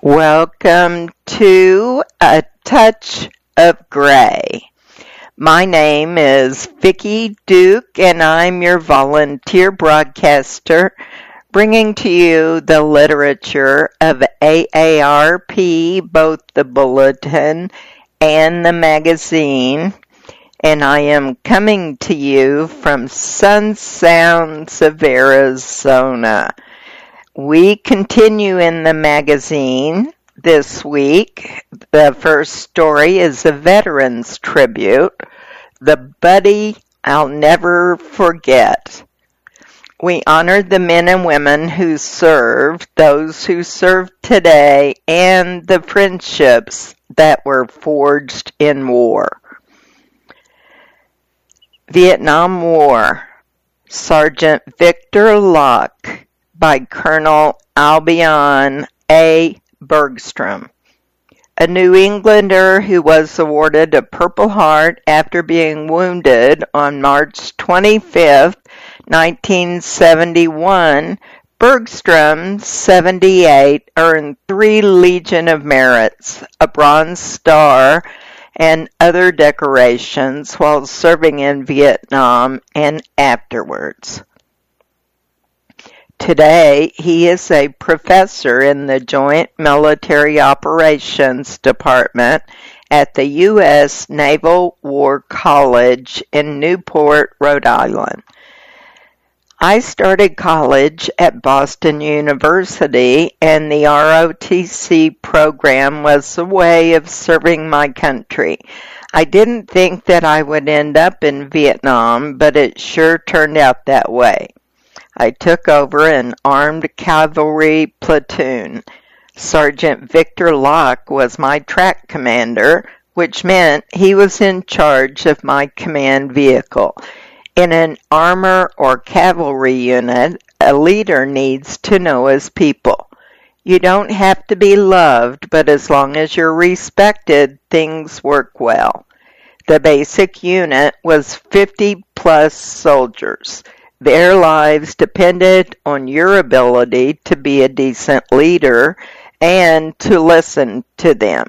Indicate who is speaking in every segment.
Speaker 1: Welcome to A Touch of Gray. My name is Vicki Duke and I'm your volunteer broadcaster bringing to you the literature of AARP, both the bulletin and the magazine, and I am coming to you from Sun Sounds of Arizona. We continue in the magazine this week. The first story is a veterans tribute, The Buddy I'll Never Forget. We honored the men and women who served, those who serve today, and the friendships that were forged in war. Vietnam War, Sergeant Victor Locke, by Colonel Albion A. Bergstrom, a New Englander who was awarded a Purple Heart after being wounded on March 25, 1971. Bergstrom, 78, earned 3 Legion of Merits, a Bronze Star, and other decorations while serving in Vietnam and afterwards. Today, he is a professor in the Joint Military Operations Department at the U.S. Naval War College in Newport, Rhode Island. I started college at Boston University, and the ROTC program was a way of serving my country. I didn't think that I would end up in Vietnam, but it sure turned out that way. I took over an armed cavalry platoon. Sergeant Victor Locke was my track commander, which meant he was in charge of my command vehicle. In an armor or cavalry unit, a leader needs to know his people. You don't have to be loved, but as long as you're respected, things work well. The basic unit was 50-plus soldiers. Their lives depended on your ability to be a decent leader and to listen to them.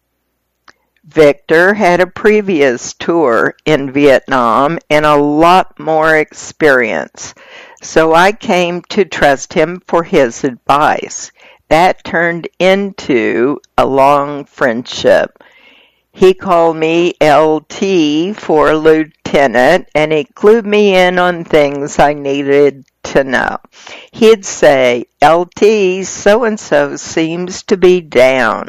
Speaker 1: Victor had a previous tour in Vietnam and a lot more experience, so I came to trust him for his advice. That turned into a long friendship. He called me LT for lieutenant, and he clued me in on things I needed to know. He'd say, LT, so-and-so seems to be down.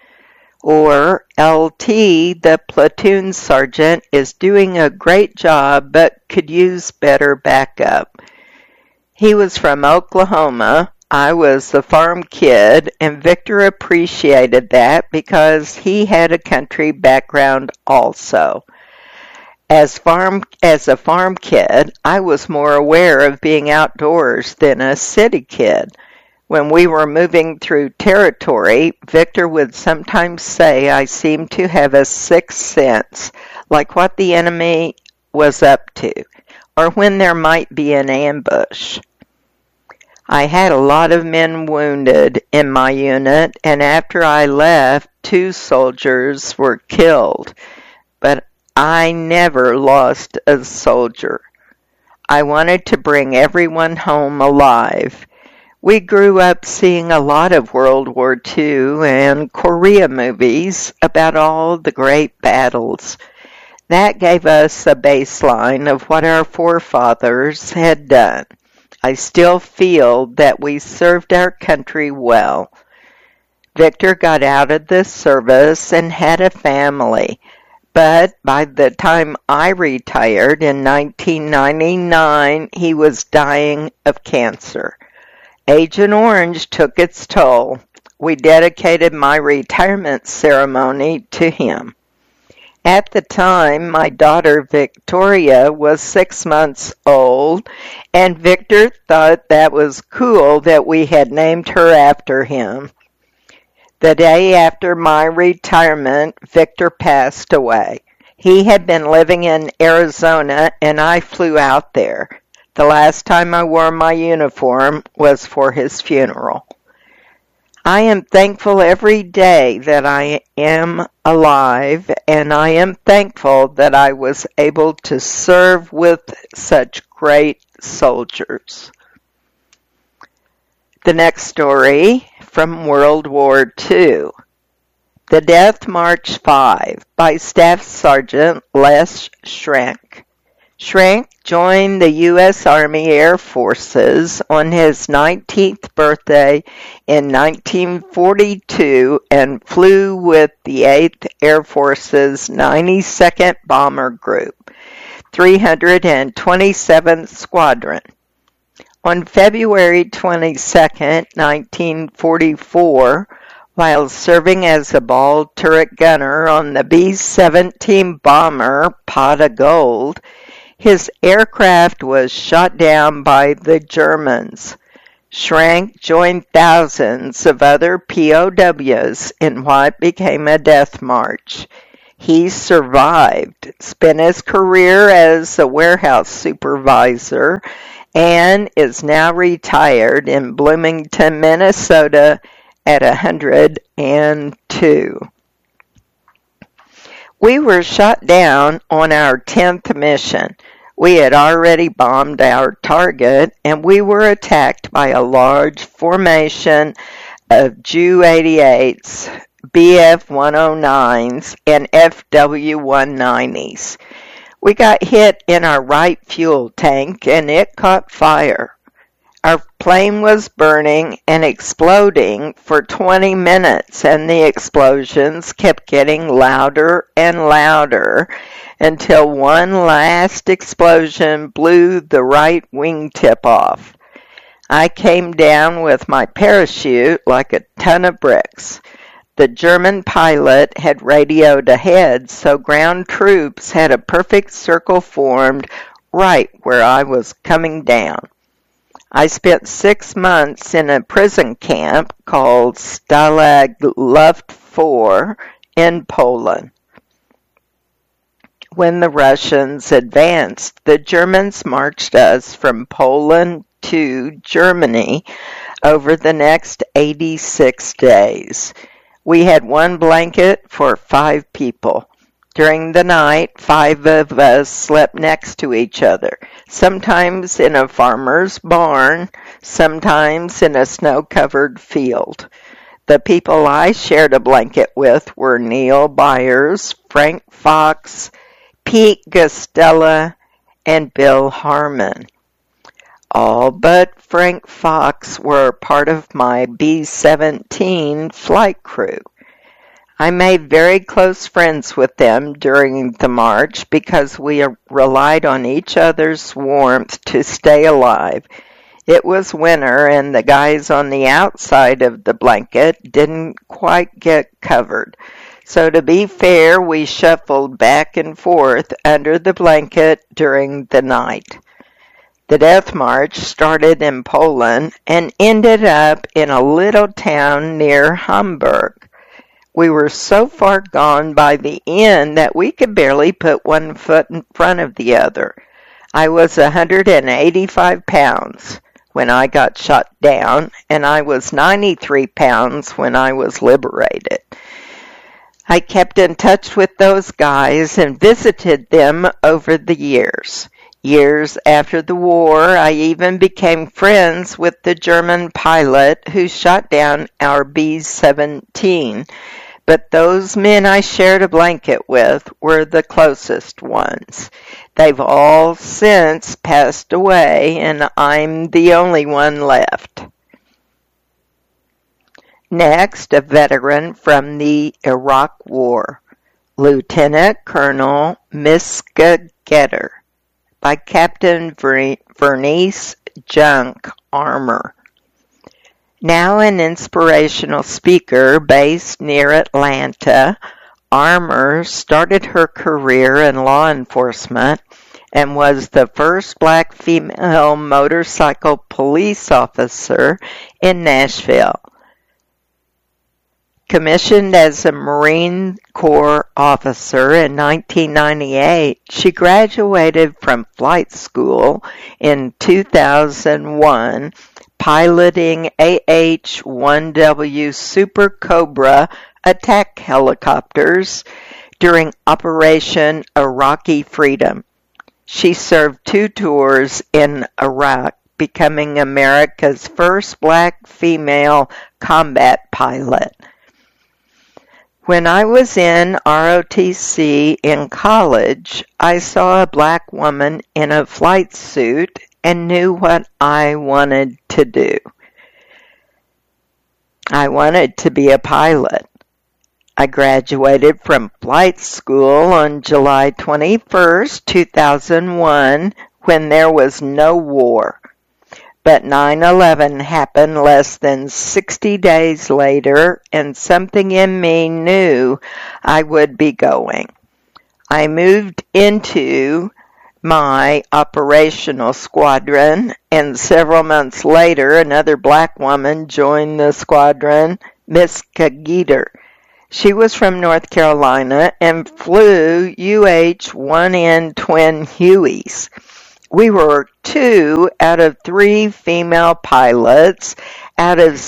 Speaker 1: Or, LT, the platoon sergeant is doing a great job but could use better backup. He was from Oklahoma. I was a farm kid, and Victor appreciated that because he had a country background also. As a farm kid, I was more aware of being outdoors than a city kid. When we were moving through territory, Victor would sometimes say I seemed to have a sixth sense, like what the enemy was up to, or when there might be an ambush. I had a lot of men wounded in my unit, and after I left, 2 soldiers were killed, but I never lost a soldier. I wanted to bring everyone home alive. We grew up seeing a lot of World War II and Korea movies about all the great battles. That gave us a baseline of what our forefathers had done. I still feel that we served our country well. Victor got out of the service and had a family, but by the time I retired in 1999, he was dying of cancer. Agent Orange took its toll. We dedicated my retirement ceremony to him. At the time, my daughter Victoria was 6 months old, and Victor thought that was cool that we had named her after him. The day after my retirement, Victor passed away. He had been living in Arizona, and I flew out there. The last time I wore my uniform was for his funeral. I am thankful every day that I am alive, and I am thankful that I was able to serve with such great soldiers. The next story from World War II. The Death March 5 by Staff Sergeant Les Schrenk. Schrenk joined the U.S. Army Air Forces on his 19th birthday in 1942 and flew with the 8th Air Force's 92nd Bomber Group, 327th Squadron. On February 22, 1944, while serving as a ball turret gunner on the B-17 bomber Pot of Gold, his aircraft was shot down by the Germans. Schrenk joined thousands of other POWs in what became a death march. He survived, spent his career as a warehouse supervisor, and is now retired in Bloomington, Minnesota at 102. We were shot down on our 10th mission. We had already bombed our target, and we were attacked by a large formation of Ju-88s, Bf-109s, and FW-190s. We got hit in our right fuel tank, and it caught fire. Our plane was burning and exploding for 20 minutes, and the explosions kept getting louder and louder until one last explosion blew the right wingtip off. I came down with my parachute like a ton of bricks. The German pilot had radioed ahead, so ground troops had a perfect circle formed right where I was coming down. I spent 6 months in a prison camp called Stalag Luft 4 in Poland. When the Russians advanced, the Germans marched us from Poland to Germany over the next 86 days. We had one blanket for 5 people. During the night, 5 of us slept next to each other, sometimes in a farmer's barn, sometimes in a snow-covered field. The people I shared a blanket with were Neil Byers, Frank Fox, Pete Gustella, and Bill Harmon. All but Frank Fox were part of my B-17 flight crew. I made very close friends with them during the march because we relied on each other's warmth to stay alive. It was winter, and the guys on the outside of the blanket didn't quite get covered. So to be fair, we shuffled back and forth under the blanket during the night. The death march started in Poland and ended up in a little town near Hamburg. We were so far gone by the end that we could barely put one foot in front of the other. I was 185 pounds when I got shot down, and I was 93 pounds when I was liberated. I kept in touch with those guys and visited them over the years. Years after the war, I even became friends with the German pilot who shot down our B-17. But those men I shared a blanket with were the closest ones. They've all since passed away, and I'm the only one left. Next, a veteran from the Iraq War, Lieutenant Colonel Miska Getter, by Captain Vernice Junk Armour. Now an inspirational speaker based near Atlanta, Armour started her career in law enforcement and was the first black female motorcycle police officer in Nashville. Commissioned as a Marine Corps officer in 1998, she graduated from flight school in 2001, piloting AH-1W Super Cobra attack helicopters during Operation Iraqi Freedom. She served 2 tours in Iraq, becoming America's first black female combat pilot. When I was in ROTC in college, I saw a black woman in a flight suit and knew what I wanted to do. I wanted to be a pilot. I graduated from flight school on July 21st, 2001, when there was no war. But 9/11 happened less than 60 days later, and something in me knew I would be going. I moved into my operational squadron, and several months later, another black woman joined the squadron, Miss Kagider. She was from North Carolina and flew UH-1N twin Hueys. We were 2 out of 3 female pilots out of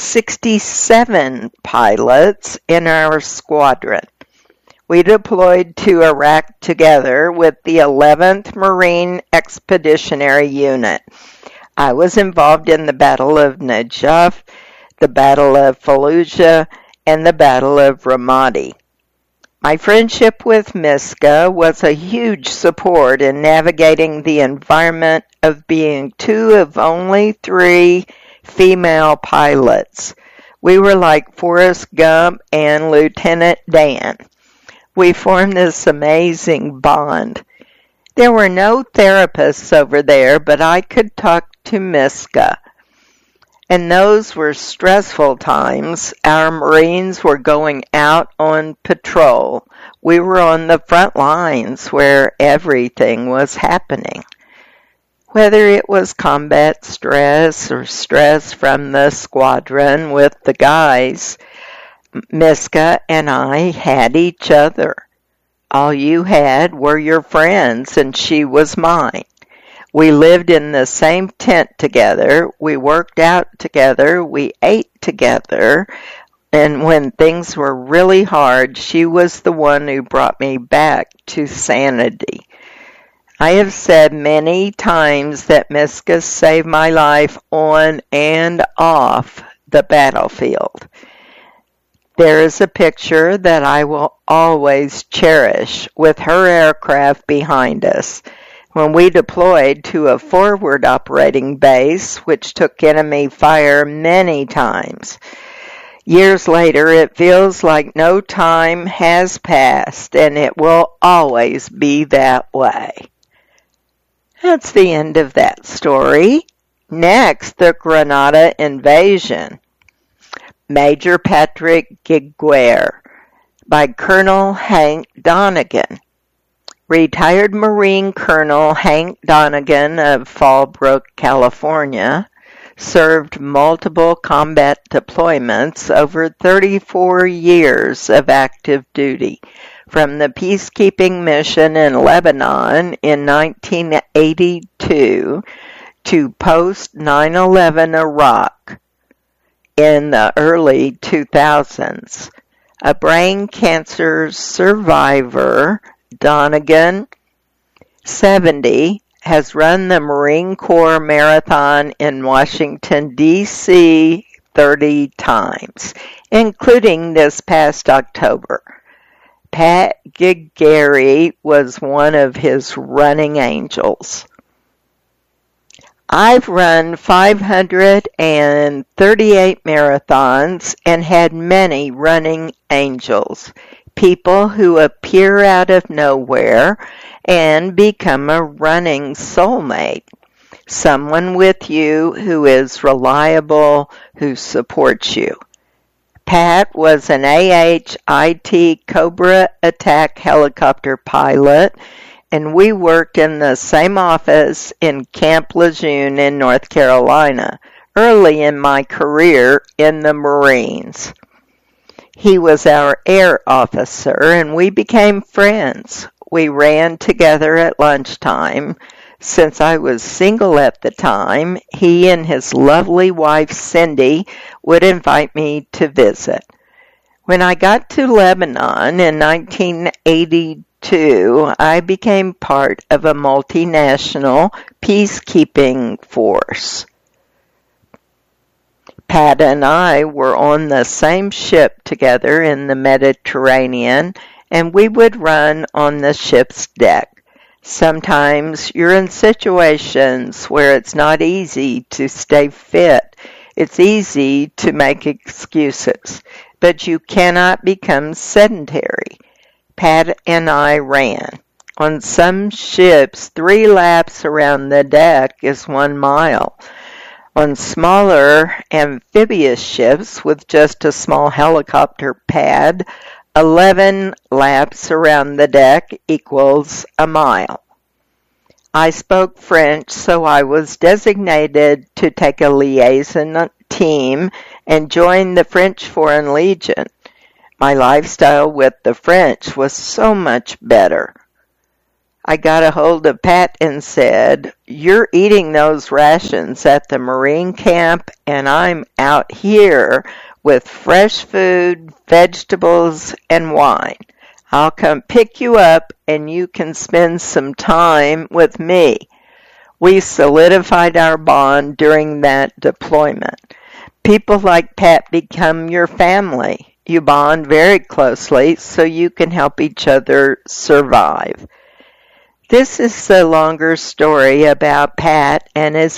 Speaker 1: 67 pilots in our squadron. We deployed to Iraq together with the 11th Marine Expeditionary Unit. I was involved in the Battle of Najaf, the Battle of Fallujah, and the Battle of Ramadi. My friendship with Miska was a huge support in navigating the environment of being 2 of only 3 female pilots. We were like Forrest Gump and Lieutenant Dan. We formed this amazing bond. There were no therapists over there, but I could talk to Miska. And those were stressful times. Our Marines were going out on patrol. We were on the front lines where everything was happening. Whether it was combat stress or stress from the squadron with the guys, Miska and I had each other. All you had were your friends, and she was mine. We lived in the same tent together, we worked out together, we ate together, and when things were really hard, she was the one who brought me back to sanity. I have said many times that Miska saved my life on and off the battlefield. There is a picture that I will always cherish with her aircraft behind us. When we deployed to a forward operating base, which took enemy fire many times. Years later, it feels like no time has passed, and it will always be that way. That's the end of that story. Next, the Grenada invasion. Major Patrick Giguere by Colonel Hank Donegan. Retired Marine Colonel Hank Donegan of Fallbrook, California, served multiple combat deployments over 34 years of active duty, from the peacekeeping mission in Lebanon in 1982 to post-9/11 Iraq in the early 2000s. A brain cancer survivor, Donegan, 70, has run the Marine Corps Marathon in Washington, D.C. 30 times, including this past October. Pat Giguere was one of his running angels. I've run 538 marathons and had many running angels, people who appear out of nowhere and become a running soulmate, someone with you who is reliable, who supports you. Pat was an AH-IT Cobra attack helicopter pilot, and we worked in the same office in Camp Lejeune in North Carolina, early in my career in the Marines. He was our air officer, and we became friends. We ran together at lunchtime, Since I was single at the time, he and his lovely wife Cindy would invite me to visit. When I got to Lebanon in 1982, I became part of a multinational peacekeeping force. Pat and I were on the same ship together in the Mediterranean, and we would run on the ship's deck. Sometimes you're in situations where it's not easy to stay fit. It's easy to make excuses, but you cannot become sedentary. Pat and I ran. On some ships, 3 laps around the deck is 1 mile. On smaller amphibious ships with just a small helicopter pad, 11 laps around the deck equals a mile. I spoke French, so I was designated to take a liaison team and join the French Foreign Legion. My lifestyle with the French was so much better. I got a hold of Pat and said, "You're eating those rations at the Marine camp, and I'm out here with fresh food, vegetables, and wine. I'll come pick you up, and you can spend some time with me." We solidified our bond during that deployment. People like Pat become your family. You bond very closely so you can help each other survive. This is the longer story about Pat and his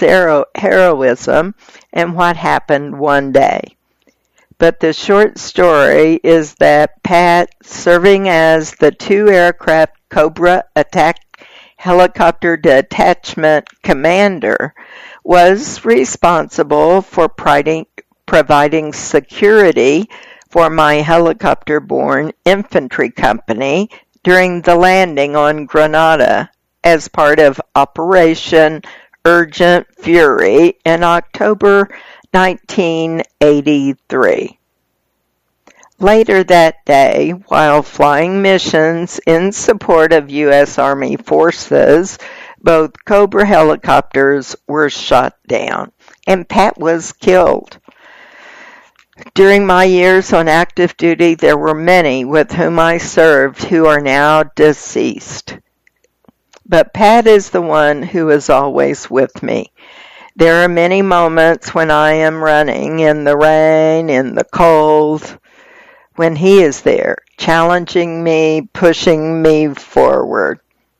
Speaker 1: heroism and what happened one day. But the short story is that Pat, serving as the 2-aircraft Cobra attack helicopter detachment commander, was responsible for providing security for my helicopter-borne infantry company during the landing on Grenada as part of Operation Urgent Fury in October 1983. Later that day, while flying missions in support of U.S. Army forces, both Cobra helicopters were shot down, and Pat was killed. During my years on active duty, there were many with whom I served who are now deceased. But Pat is the one who is always with me. There are many moments when I am running in the rain, in the cold, when he is there, challenging me, pushing me forward.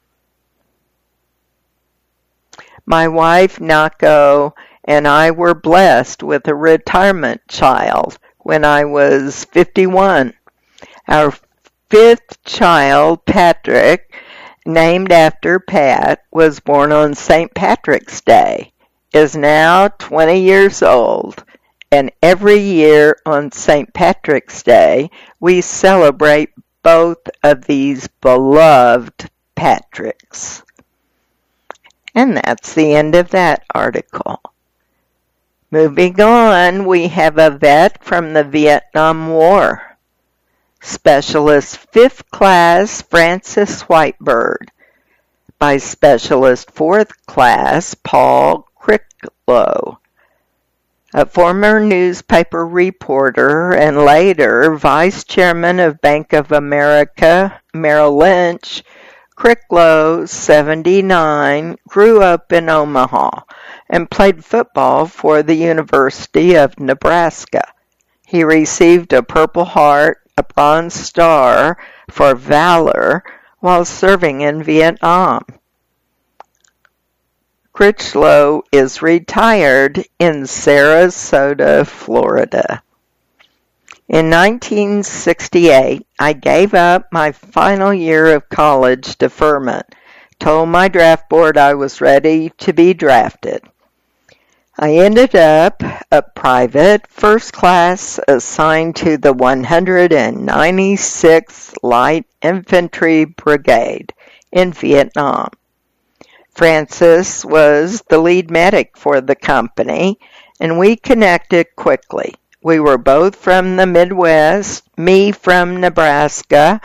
Speaker 1: My wife, Nako, and I were blessed with a retirement child when I was 51. Our 5th child, Patrick, named after Pat, was born on St. Patrick's Day, is now 20 years old, and every year on St. Patrick's Day, we celebrate both of these beloved Patricks. And that's the end of that article. Moving on, we have a vet from the Vietnam War. Specialist 5th Class Francis Whitebird by Specialist 4th Class Paul Cricklow. A former newspaper reporter and later Vice Chairman of Bank of America Merrill Lynch, Cricklow, 79, grew up in Omaha and played football for the University of Nebraska. He received a Purple Heart, a Bronze Star for valor while serving in Vietnam. Cricklow is retired in Sarasota, Florida. In 1968, I gave up my final year of college deferment, told my draft board I was ready to be drafted. I ended up a private first class assigned to the 196th Light Infantry Brigade in Vietnam. Francis was the lead medic for the company, and we connected quickly. We were both from the Midwest, me from Nebraska,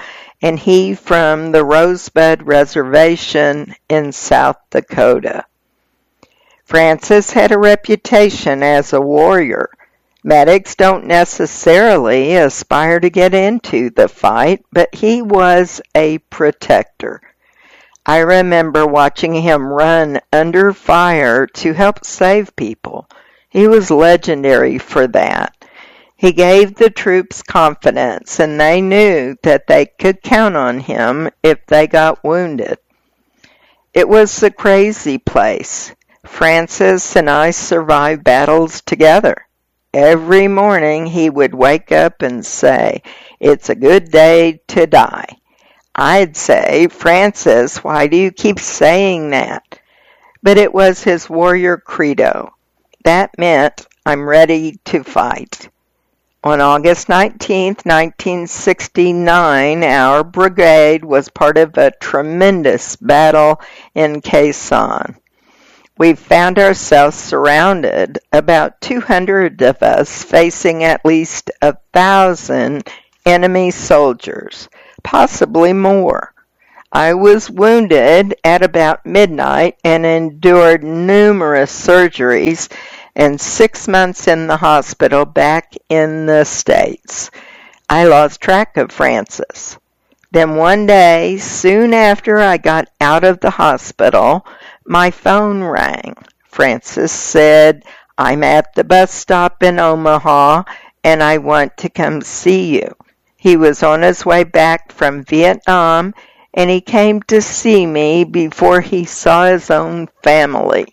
Speaker 1: and he from the Rosebud Reservation in South Dakota. Francis had a reputation as a warrior. Medics don't necessarily aspire to get into the fight, but he was a protector. I remember watching him run under fire to help save people. He was legendary for that. He gave the troops confidence, and they knew that they could count on him if they got wounded. It was a crazy place. Francis and I survived battles together. Every morning he would wake up and say, "It's a good day to die." I'd say, "Francis, why do you keep saying that?" But it was his warrior credo. That meant, I'm ready to fight. On August 19, 1969, our brigade was part of a tremendous battle in Khe Sanh. We found ourselves surrounded, about 200 of us facing at least 1,000 enemy soldiers, possibly more. I was wounded at about midnight and endured numerous surgeries and 6 months in the hospital back in the States. I lost track of Francis. Then one day, soon after I got out of the hospital, my phone rang. Francis said, "I'm at the bus stop in Omaha, and I want to come see you." He was on his way back from Vietnam, and he came to see me before he saw his own family.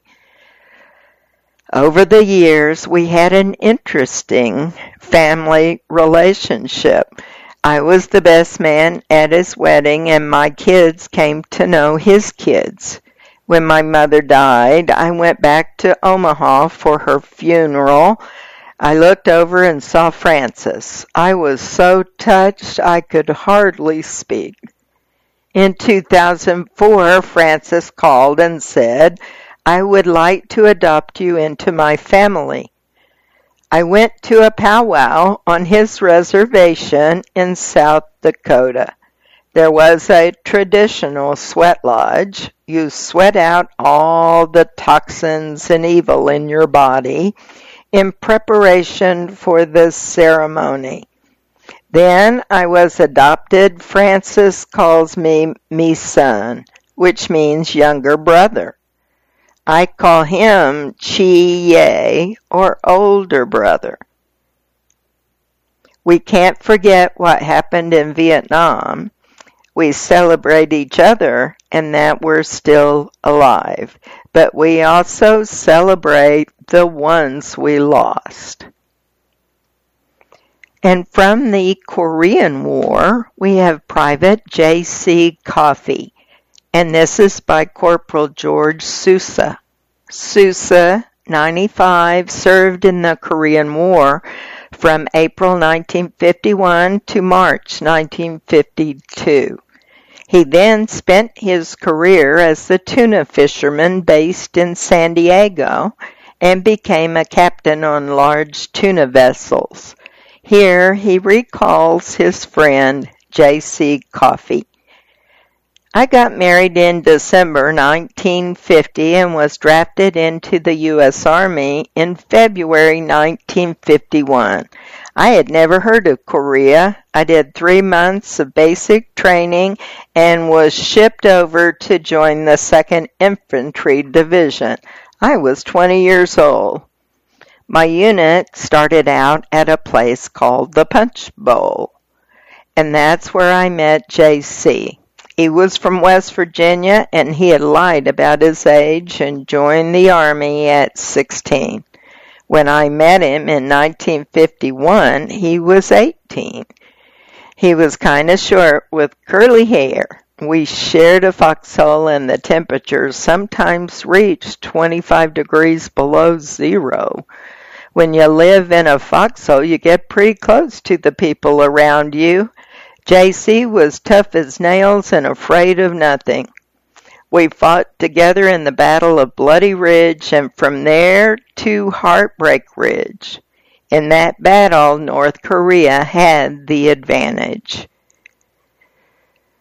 Speaker 1: Over the years, we had an interesting family relationship. I was the best man at his wedding, and my kids came to know his kids. When my mother died, I went back to Omaha for her funeral. I looked over and saw Francis. I was so touched I could hardly speak. In 2004, Francis called and said, "I would like to adopt you into my family." I went to a powwow on his reservation in South Dakota. There was a traditional sweat lodge. You sweat out all the toxins and evil in your body in preparation for the ceremony. Then I was adopted. Francis calls me "me son," which means younger brother. I call him Chi-Ye, or older brother. We can't forget what happened in Vietnam. We celebrate each other and that we're still alive, but we also celebrate the ones we lost. And from the Korean War, we have Private J.C. Coffey, and this is by Corporal George Sousa. Sousa, 95, served in the Korean War from April 1951 to March 1952. He then spent his career as a tuna fisherman based in San Diego and became a captain on large tuna vessels. Here he recalls his friend J.C. Coffey. I got married in December 1950 and was drafted into the U.S. Army in February 1951. I had never heard of Korea. I did 3 months of basic training and was shipped over to join the 2nd Infantry Division. I was 20 years old. My unit started out at a place called the Punch Bowl, and that's where I met J.C. He was from West Virginia, and he had lied about his age and joined the Army at 16. When I met him in 1951, he was 18. He was kind of short with curly hair. We shared a foxhole, and the temperatures sometimes reached 25 degrees below zero. When you live in a foxhole, you get pretty close to the people around you. J.C. was tough as nails and afraid of nothing. We fought together in the Battle of Bloody Ridge and from there to Heartbreak Ridge. In that battle, North Korea had the advantage.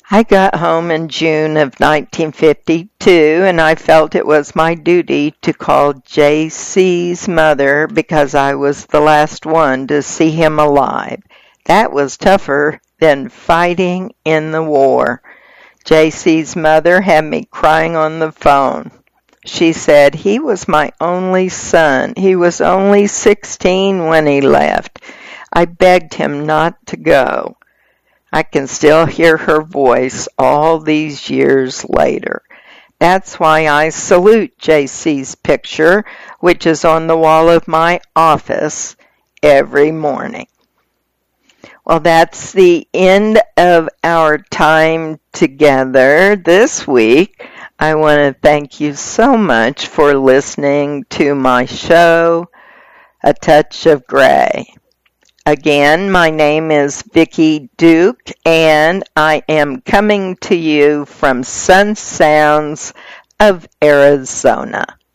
Speaker 1: I got home in June of 1952, and I felt it was my duty to call JC's mother because I was the last one to see him alive. That was tougher than fighting in the war. JC's mother had me crying on the phone. She said, "He was my only son. He was only 16 when he left. I begged him not to go." I can still hear her voice all these years later. That's why I salute JC's picture, which is on the wall of my office every morning. Well, that's the end of our time together this week. I want to thank you so much for listening to my show, A Touch of Gray. Again, my name is Vicki Duke, and I am coming to you from Sun Sounds of Arizona.